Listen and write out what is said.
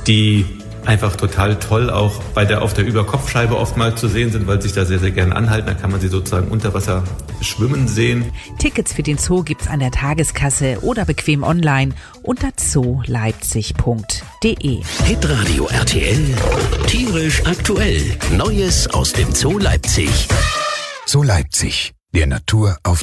die einfach total toll auch auf der Überkopfscheibe oftmals zu sehen sind, weil sich da sehr, sehr gerne anhalten. Da kann man sie sozusagen unter Wasser schwimmen sehen. Tickets für den Zoo gibt's an der Tageskasse oder bequem online unter zooleipzig.de. Hitradio RTL, tierisch aktuell. Neues aus dem Zoo Leipzig. Zoo Leipzig, der Natur auf